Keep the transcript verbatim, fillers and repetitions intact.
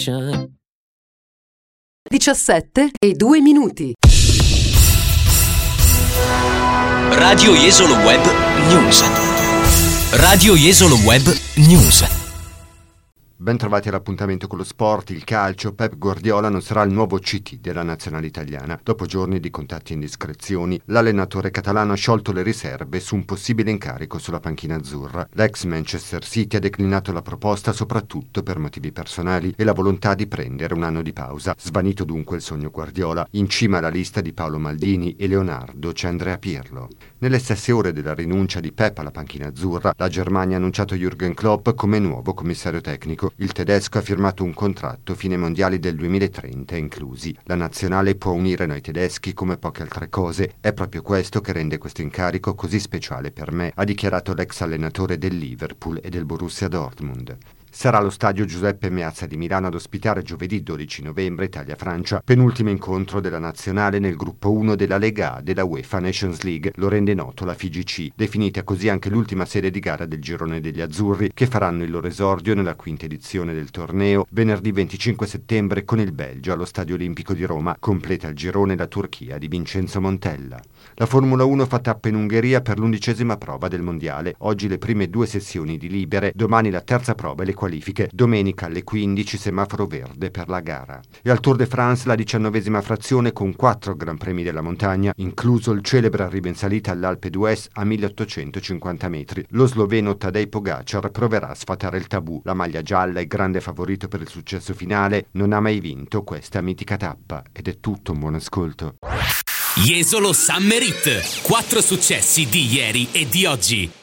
Nation. diciassette e due minuti. Radio Jesolo Web News. Radio Jesolo Web News. Ben trovati all'appuntamento con lo sport, il calcio. Pep Guardiola non sarà il nuovo C T della nazionale italiana. Dopo giorni di contatti e indiscrezioni, l'allenatore catalano ha sciolto le riserve su un possibile incarico sulla panchina azzurra. L'ex Manchester City ha declinato la proposta soprattutto per motivi personali e la volontà di prendere un anno di pausa. Svanito dunque il sogno Guardiola, in cima alla lista di Paolo Maldini e Leonardo c'è Andrea Pirlo. Nelle stesse ore della rinuncia di Pep alla panchina azzurra, la Germania ha annunciato Jürgen Klopp come nuovo commissario tecnico. Il tedesco ha firmato un contratto fino ai mondiali del duemilatrenta inclusi. La nazionale può unire noi tedeschi come poche altre cose. È proprio questo che rende questo incarico così speciale per me, ha dichiarato l'ex allenatore del Liverpool e del Borussia Dortmund. Sarà lo stadio Giuseppe Meazza di Milano ad ospitare giovedì dodici novembre Italia-Francia, penultimo incontro della nazionale nel gruppo uno della Lega A della UEFA Nations League, lo rende noto la F I G C, definita così anche l'ultima sede di gara del girone degli azzurri, che faranno il loro esordio nella quinta edizione del torneo venerdì venticinque settembre con il Belgio allo Stadio Olimpico di Roma. Completa il girone la Turchia di Vincenzo Montella. La Formula uno fa tappa in Ungheria per l'undicesima prova del mondiale. Oggi le prime due sessioni di libere, domani la terza prova e le qualifiche, domenica alle quindici semaforo verde per la gara. E al Tour de France la diciannovesima frazione con quattro Gran Premi della montagna, incluso il celebre arrivo in salita all'Alpe d'Huez a milleottocentocinquanta metri. Lo sloveno Tadej Pogacar proverà a sfatare il tabù. La maglia gialla e grande favorito per il successo finale non ha mai vinto questa mitica tappa. Ed è tutto, un buon ascolto. Jesolo Summer Hit. Quattro successi di ieri e di oggi.